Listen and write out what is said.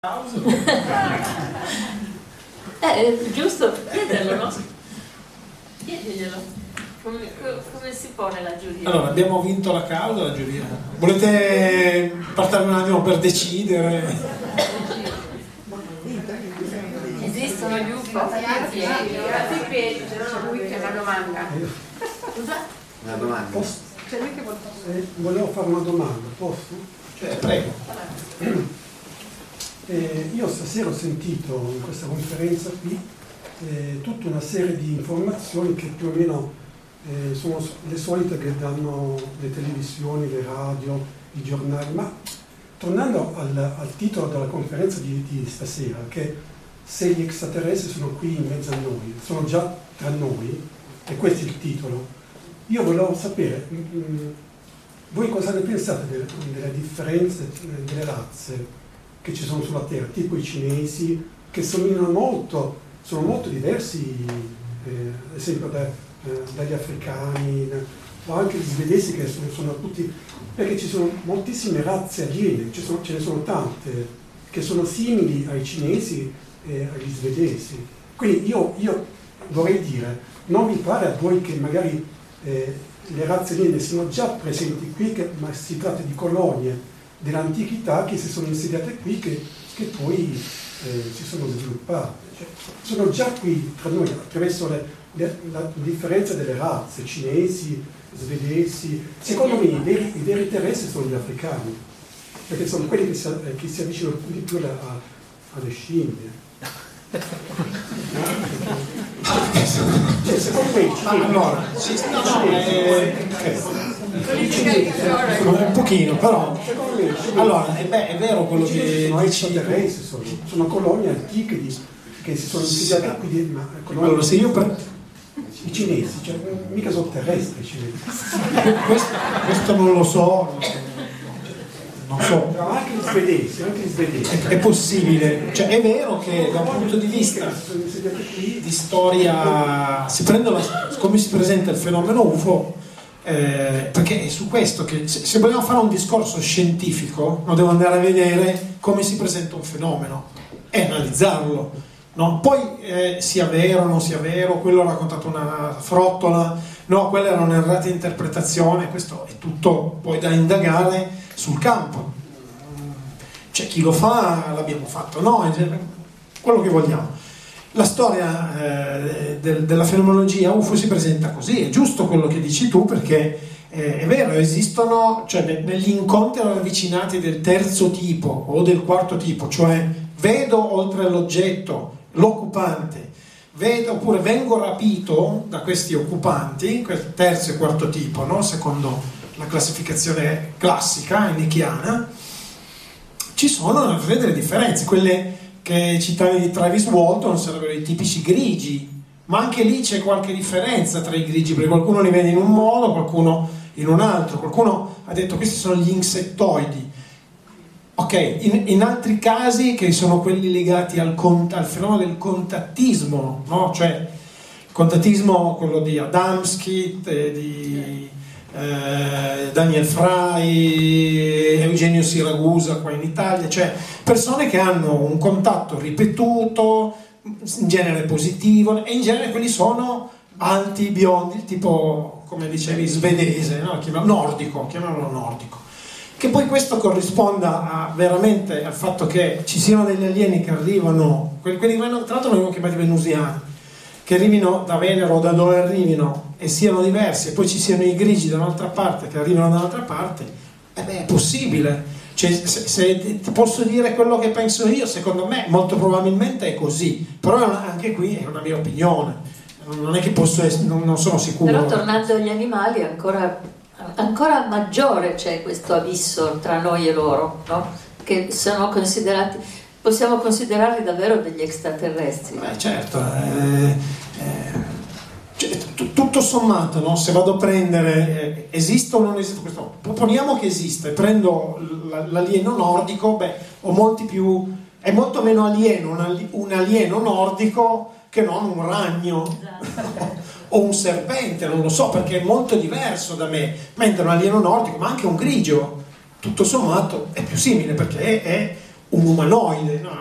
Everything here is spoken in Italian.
Giusto, chiederlo, no? Chiediglielo. Come si pone la giuria? Allora, abbiamo vinto la causa, la giuria. Volete parlarne un attimo per decidere? Esistono gli UFO? Lui che ha una domanda. Scusa? Una domanda. C'è lui che Volevo fare una domanda, posso? Prego. Io stasera ho sentito in questa conferenza qui tutta una serie di informazioni che più o meno sono le solite che danno le televisioni, le radio, i giornali, ma tornando al titolo della conferenza di stasera, che se gli extraterrestri sono qui in mezzo a noi, sono già tra noi, e questo è il titolo, io volevo sapere, voi cosa ne pensate delle differenze delle razze che ci sono sulla Terra, tipo i cinesi, che sono molto diversi, ad esempio dagli africani, o anche gli svedesi che sono tutti, perché ci sono moltissime razze aliene, ce ne sono tante, che sono simili ai cinesi e agli svedesi. Quindi io vorrei dire, non vi pare a voi che magari le razze aliene sono già presenti qui, ma si tratta di colonie dell'antichità che si sono insediate qui, che poi si sono sviluppate, cioè, sono già qui tra noi attraverso la differenza delle razze, cinesi, svedesi. Secondo me i veri terrestri sono gli africani, perché sono quelli che si avvicinano di più alle scimmie. Cioè, secondo me Allora, un pochino, però allora è vero quello che sono extraterrestri, sono colonie antiche che si sono insediate qui, ma allora, se io i cinesi, cioè, mica sono terrestri i cinesi. questo non lo so, No, anche gli svedesi. è possibile, cioè è vero che da un punto di vista di storia si prende come si presenta il fenomeno UFO, perché è su questo che se vogliamo fare un discorso scientifico non devo andare a vedere come si presenta un fenomeno e analizzarlo, no? Poi sia vero o non sia vero, quello ha raccontato una frottola, no, quella era un'errata interpretazione, questo è tutto poi da indagare sul campo. C'è chi lo fa, l'abbiamo fatto noi, quello che vogliamo. La storia della fenomenologia UFO si presenta così, è giusto quello che dici tu, perché è vero, esistono, cioè negli incontri ravvicinati del terzo tipo o del quarto tipo, cioè vedo oltre all'oggetto l'occupante, vedo oppure vengo rapito da questi occupanti, quel terzo e quarto tipo, no? Secondo la classificazione classica nicchiana, ci sono delle differenze. Quelle che citavi di Travis Walton sarebbero i tipici grigi, ma anche lì c'è qualche differenza tra i grigi, perché qualcuno li vede in un modo, qualcuno in un altro. Qualcuno ha detto questi sono gli insettoidi, ok, in altri casi, che sono quelli legati al fenomeno del contattismo, no? Cioè il contattismo, quello di Adamski, di Daniel Fry, Eugenio Siragusa qua in Italia, cioè persone che hanno un contatto ripetuto, in genere positivo, e in genere quelli sono alti, biondi, tipo, come dicevi, svedese, no? Chiamiamolo nordico, che poi questo corrisponda veramente al fatto che ci siano degli alieni che arrivano, quelli tra l'altro vengono chiamati venusiani, che arrivino da Venere o da dove arrivino e siano diversi, e poi ci siano i grigi da un'altra parte che arrivano da un'altra parte, è possibile. Cioè, se ti posso dire quello che penso io, secondo me molto probabilmente è così, però anche qui è una mia opinione, non è che posso non sono sicuro. Però tornando agli animali, ancora maggiore c'è questo abisso tra noi e loro, no? Che sono considerati, possiamo considerarli davvero degli extraterrestri. Certo, cioè, tutto sommato, no? Se vado a prendere esiste o non esiste questo, proponiamo che esiste, prendo l'alieno nordico, è molto meno alieno un alieno nordico che non un ragno, esatto. O un serpente, non lo so, perché è molto diverso da me, mentre un alieno nordico, ma anche un grigio, tutto sommato è più simile, perché è un umanoide, no?